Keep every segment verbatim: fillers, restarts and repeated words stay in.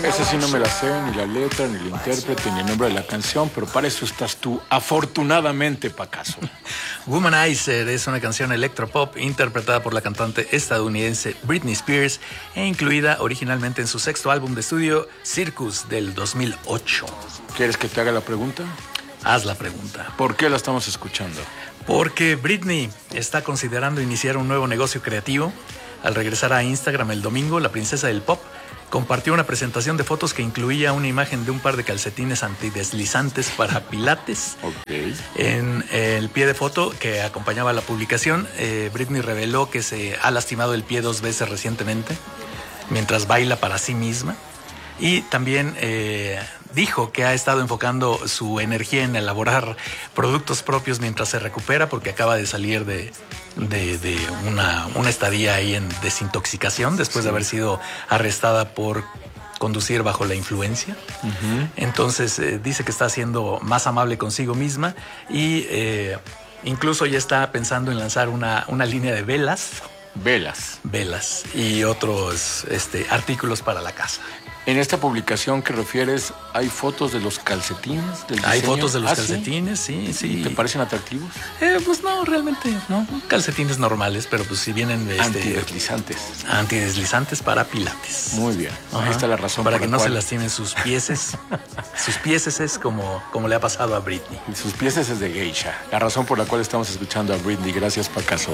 Esa sí no me la sé, ni la letra, ni el intérprete, ni el nombre de la canción, pero para eso estás tú, afortunadamente, Pacaso. Womanizer es una canción electropop interpretada por la cantante estadounidense Britney Spears e incluida originalmente en su sexto álbum de estudio, Circus, del dos mil ocho. ¿Quieres que te haga la pregunta? Haz la pregunta. ¿Por qué la estamos escuchando? Porque Britney está considerando iniciar un nuevo negocio creativo. Al regresar a Instagram el domingo, la princesa del pop compartió una presentación de fotos que incluía una imagen de un par de calcetines antideslizantes para pilates. Okay. En el pie de foto que acompañaba la publicación, eh, Britney reveló que se ha lastimado el pie dos veces recientemente mientras baila para sí misma. Y también eh, dijo que ha estado enfocando su energía en elaborar productos propios mientras se recupera, porque acaba de salir de, de, de una, una estadía ahí en desintoxicación después sí. de haber sido arrestada por conducir bajo la influencia. Uh-huh. Entonces eh, dice que está siendo más amable consigo misma y eh, incluso ya está pensando en lanzar una, una línea de velas. Velas. Velas y otros este, artículos para la casa. En esta publicación que refieres, ¿hay fotos de los calcetines? Del Hay fotos de los ¿Ah, calcetines, sí, sí. ¿Te parecen atractivos? Eh, pues no, realmente no. Calcetines normales, pero pues si vienen de este, antideslizantes. Antideslizantes para pilates. Muy bien. Ajá. Ahí está la razón. Para por que la no cual... se lastimen sus pieses. Sus pieses es como, como le ha pasado a Britney. Y sus pieses es de geisha. La razón por la cual estamos escuchando a Britney. Gracias, Pacaso.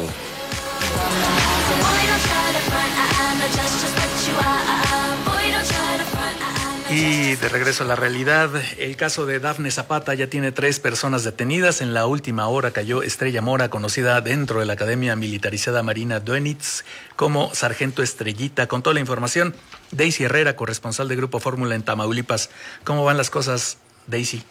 Y de regreso a la realidad, el caso de Dafne Zapata ya tiene tres personas detenidas. En la última hora cayó Estrella Mora, conocida dentro de la Academia Militarizada Marina Dönitz como Sargento Estrellita. Con toda la información, Daisy Herrera, corresponsal de Grupo Fórmula en Tamaulipas. ¿Cómo van las cosas, Daisy?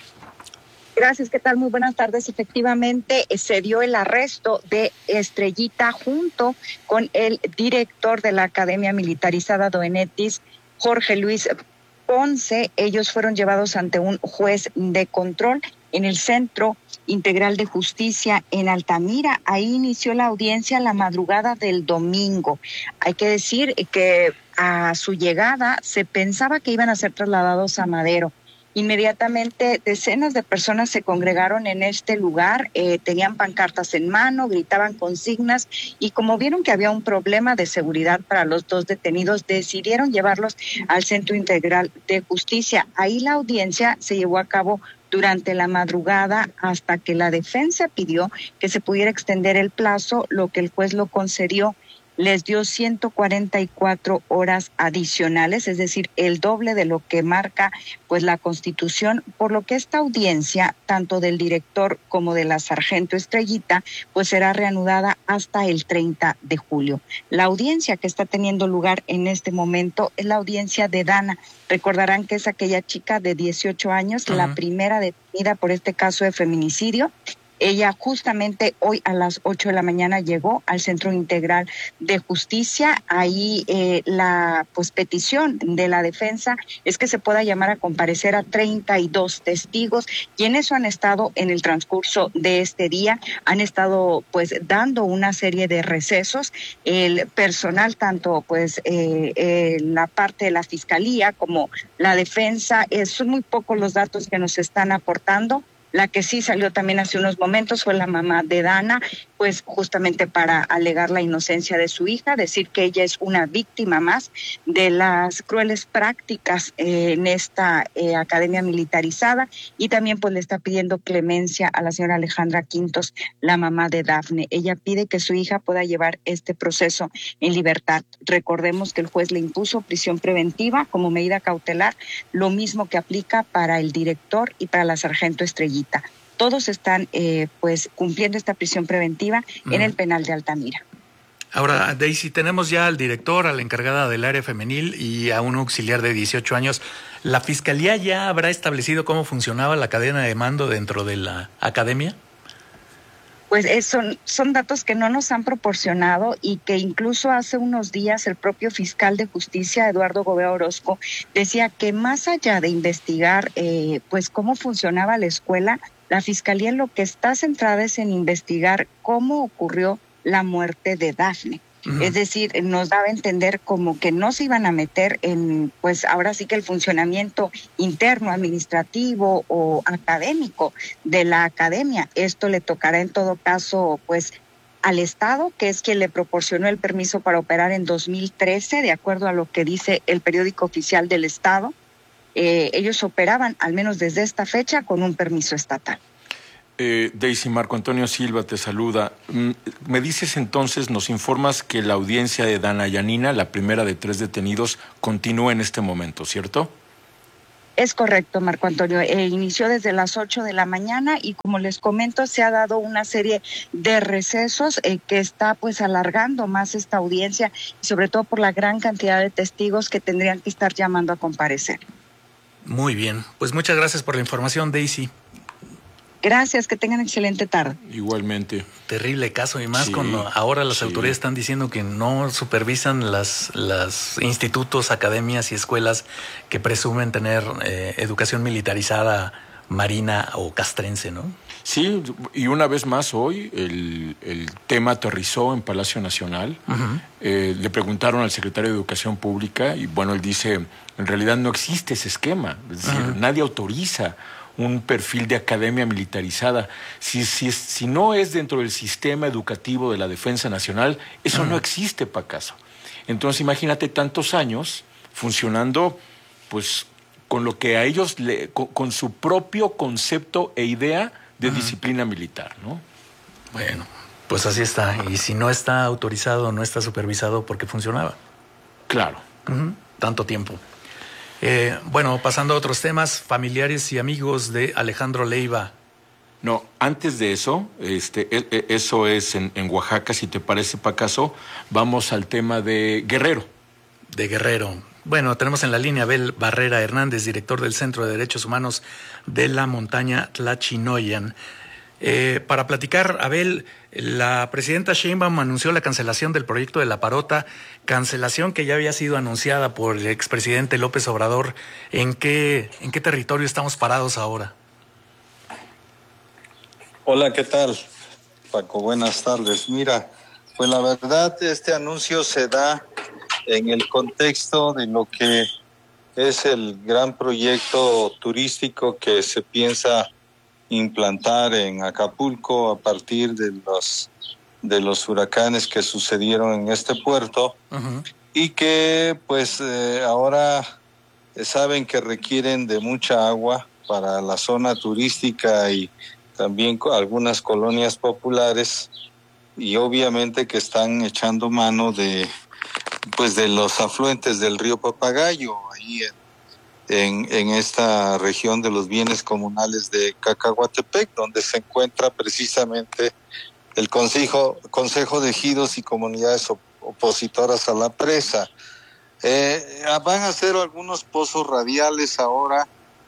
Gracias, ¿qué tal? Muy buenas tardes. Efectivamente, se dio el arresto de Estrellita junto con el director de la Academia Militarizada Dönitz, Jorge Luis Ponce. Ellos fueron llevados ante un juez de control en el Centro Integral de Justicia en Altamira. Ahí inició la audiencia la madrugada del domingo. Hay que decir que a su llegada se pensaba que iban a ser trasladados a Madero. Inmediatamente decenas de personas se congregaron en este lugar, eh, tenían pancartas en mano, gritaban consignas y como vieron que había un problema de seguridad para los dos detenidos, decidieron llevarlos al Centro Integral de Justicia. Ahí la audiencia se llevó a cabo durante la madrugada hasta que la defensa pidió que se pudiera extender el plazo, lo que el juez lo concedió. Les dio ciento cuarenta y cuatro horas adicionales, es decir, el doble de lo que marca pues la Constitución, por lo que esta audiencia, tanto del director como de la sargento Estrellita, pues será reanudada hasta el treinta de julio. La audiencia que está teniendo lugar en este momento es la audiencia de Dana. Recordarán que es aquella chica de dieciocho años, uh-huh. la primera detenida por este caso de feminicidio. Ella justamente hoy a las ocho de la mañana llegó al Centro Integral de Justicia. Ahí eh, la pues petición de la defensa es que se pueda llamar a comparecer a treinta y dos testigos y en eso han estado en el transcurso de este día. Han estado pues dando una serie de recesos. El personal, tanto pues eh, eh, la parte de la fiscalía como la defensa, eh, son muy pocos los datos que nos están aportando. La que sí salió también hace unos momentos fue la mamá de Dana, pues justamente para alegar la inocencia de su hija, decir que ella es una víctima más de las crueles prácticas eh, en esta eh, academia militarizada y también pues le está pidiendo clemencia a la señora Alejandra Quintos, la mamá de Dafne. Ella pide que su hija pueda llevar este proceso en libertad. Recordemos que el juez le impuso prisión preventiva como medida cautelar, lo mismo que aplica para el director y para la sargento Estrellita. Todos están eh, pues cumpliendo esta prisión preventiva en el penal de Altamira. Ahora, Daisy, tenemos ya al director, a la encargada del área femenil y a un auxiliar de dieciocho años. ¿La fiscalía ya habrá establecido cómo funcionaba la cadena de mando dentro de la academia? Pues es, son, son datos que no nos han proporcionado y que incluso hace unos días el propio fiscal de justicia, Eduardo Gobea Orozco, decía que más allá de investigar eh, pues cómo funcionaba la escuela, la fiscalía en lo que está centrada es en investigar cómo ocurrió la muerte de Dafne. Uh-huh. Es decir, nos daba a entender como que no se iban a meter en, pues ahora sí que el funcionamiento interno, administrativo o académico de la academia. Esto le tocará en todo caso, pues, al Estado, que es quien le proporcionó el permiso para operar en dos mil trece, de acuerdo a lo que dice el periódico oficial del Estado. Eh, ellos operaban, al menos desde esta fecha, con un permiso estatal. Eh, Daisy, Marco Antonio Silva te saluda. Me dices entonces, nos informas que la audiencia de Dana Yanina, la primera de tres detenidos, continúa en este momento, ¿cierto? Es correcto, Marco Antonio. Eh, inició desde las ocho de la mañana y, como les comento, se ha dado una serie de recesos eh, que está pues alargando más esta audiencia, sobre todo por la gran cantidad de testigos que tendrían que estar llamando a comparecer. Muy bien, pues muchas gracias por la información, Daisy. Gracias, que tengan excelente tarde. Igualmente. Terrible caso, y más sí, cuando ahora las sí. autoridades están diciendo que no supervisan las, las institutos, academias y escuelas que presumen tener eh, educación militarizada marina o castrense, ¿no? Sí, y una vez más hoy el, el tema aterrizó en Palacio Nacional. Uh-huh. Eh, le preguntaron al secretario de Educación Pública y bueno, él dice, en realidad no existe ese esquema, es decir, uh-huh. nadie autoriza un perfil de academia militarizada. Si, si, si no es dentro del sistema educativo de la Defensa Nacional, eso uh-huh. no existe, Pacaso. Entonces imagínate tantos años funcionando pues con lo que a ellos, le, con, con su propio concepto e idea de uh-huh. disciplina militar, ¿no? Bueno, pues así está. Y si no está autorizado, no está supervisado, ¿por qué funcionaba? Claro. Uh-huh. Tanto tiempo. Eh, bueno, pasando a otros temas, familiares y amigos de Alejandro Leiva. No, antes de eso, este, eso es en, en Oaxaca, si te parece, Pacaso, vamos al tema de Guerrero. De Guerrero. Bueno, tenemos en la línea Abel Barrera Hernández, director del Centro de Derechos Humanos de la Montaña Tlachinoyan. Eh, para platicar, Abel, la presidenta Sheinbaum anunció la cancelación del proyecto de La Parota, cancelación que ya había sido anunciada por el expresidente López Obrador. ¿En qué, en qué territorio estamos parados ahora? Hola, ¿qué tal, Paco? Buenas tardes. Mira, pues la verdad, este anuncio se da en el contexto de lo que es el gran proyecto turístico que se piensa implantar en Acapulco a partir de los de los huracanes que sucedieron en este puerto. Uh-huh. Y que pues eh, ahora eh, saben que requieren de mucha agua para la zona turística y también algunas colonias populares, y obviamente que están echando mano de pues de los afluentes del río Papagayo ahí en En, en esta región de los bienes comunales de Cacahuatepec, donde se encuentra precisamente el Consejo, Consejo de Ejidos y Comunidades op- Opositoras a la Presa. Eh, van a hacer algunos pozos radiales ahora,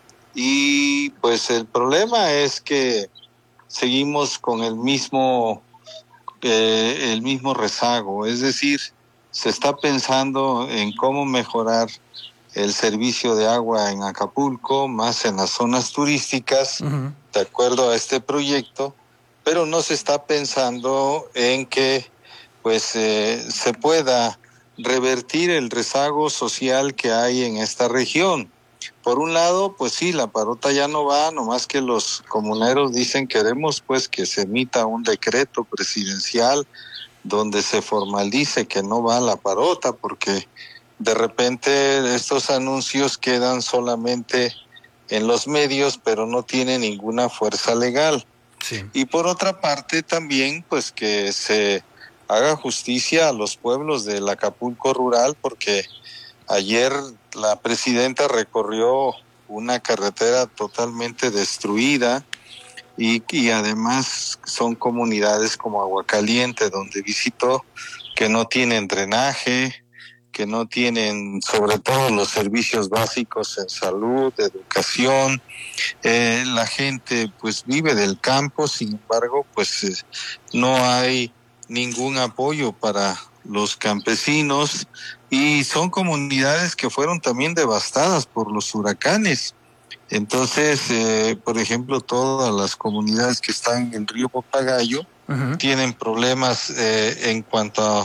y pues el problema es que seguimos con el mismo, eh, el mismo rezago, es decir, se está pensando en cómo mejorar el servicio de agua en Acapulco, más en las zonas turísticas, uh-huh. de acuerdo a este proyecto, pero no se está pensando en que pues eh, se pueda revertir el rezago social que hay en esta región. Por un lado, pues sí, La Parota ya no va, nomás que los comuneros dicen queremos pues que se emita un decreto presidencial donde se formalice que no va La Parota, porque de repente estos anuncios quedan solamente en los medios, pero no tienen ninguna fuerza legal. Sí. Y por otra parte también, pues que se haga justicia a los pueblos del Acapulco rural, porque ayer la presidenta recorrió una carretera totalmente destruida y, y además son comunidades como Aguacaliente, donde visitó, que no tienen drenaje, que no tienen sobre todo los servicios básicos en salud, educación. Eh, la gente pues vive del campo, sin embargo pues eh, no hay ningún apoyo para los campesinos, y son comunidades que fueron también devastadas por los huracanes. Entonces, eh, por ejemplo, todas las comunidades que están en el río Papagayo uh-huh. tienen problemas eh, en cuanto a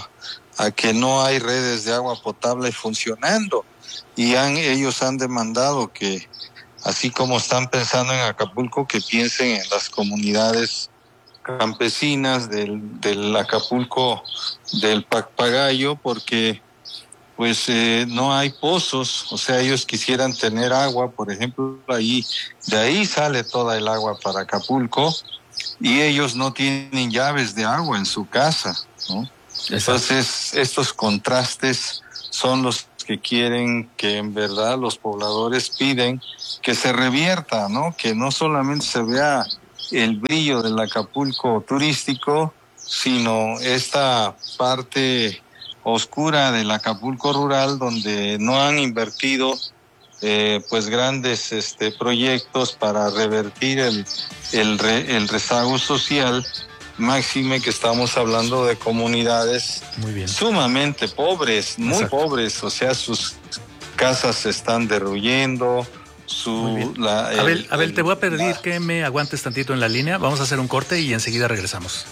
a que no hay redes de agua potable funcionando. Y han, ellos han demandado que, así como están pensando en Acapulco, que piensen en las comunidades campesinas del, del Acapulco del Papagayo, porque pues eh, no hay pozos, o sea, ellos quisieran tener agua, por ejemplo, ahí, de ahí sale toda el agua para Acapulco, y ellos no tienen llaves de agua en su casa, ¿no? Entonces, estos contrastes son los que quieren que en verdad los pobladores piden que se revierta, ¿no? Que no solamente se vea el brillo del Acapulco turístico, sino esta parte oscura del Acapulco rural, donde no han invertido eh, pues grandes este proyectos para revertir el, el, re, el rezago social, máxime que estamos hablando de comunidades muy bien, sumamente pobres, muy Exacto. pobres, o sea, sus casas se están derruyendo. Su, la, el, Abel, Abel el, te voy a pedir que me aguantes tantito en la línea, vamos a hacer un corte y enseguida regresamos.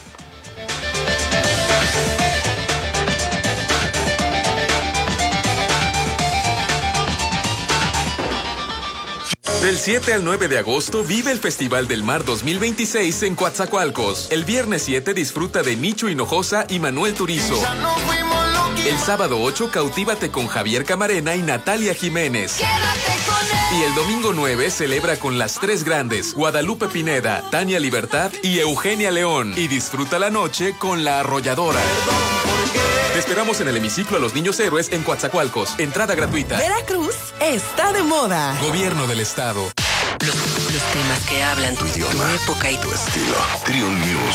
Del siete al nueve de agosto vive el Festival del Mar dos mil veintiséis en Coatzacoalcos. El viernes siete disfruta de Nicho Hinojosa y Manuel Turizo. El sábado ocho cautívate con Javier Camarena y Natalia Jiménez. Y el domingo nueve celebra con las tres grandes, Guadalupe Pineda, Tania Libertad y Eugenia León. Y disfruta la noche con La Arrolladora. Te esperamos en el hemiciclo a los Niños Héroes en Coatzacoalcos. Entrada gratuita. Veracruz está de moda. Gobierno del Estado. Los, los temas que hablan tu idioma, tu época y tu estilo. Trio News.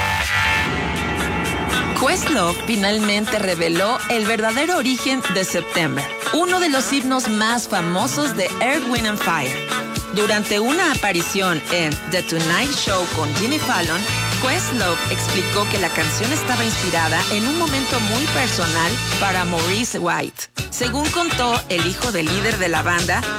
Questlove finalmente reveló el verdadero origen de September, uno de los himnos más famosos de Earth, Wind and Fire. Durante una aparición en The Tonight Show con Jimmy Fallon, Questlove explicó que la canción estaba inspirada en un momento muy personal para Maurice White. Según contó el hijo del líder de la banda,